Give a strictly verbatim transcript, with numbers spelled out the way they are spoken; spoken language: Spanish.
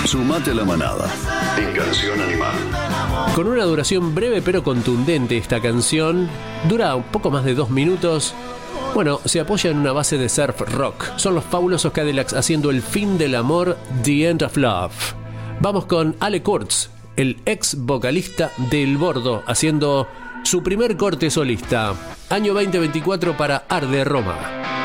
Sumate a la manada. En Canción Animal. Con una duración breve pero contundente, esta canción dura un poco más de dos minutos. Bueno, se apoya en una base de surf rock. Son los fabulosos Cadillacs haciendo El fin del amor, The End of Love. Vamos con Ale Kurtz, el ex vocalista del Bordo, haciendo su primer corte solista. Año veinte veinticuatro para Arde Roma.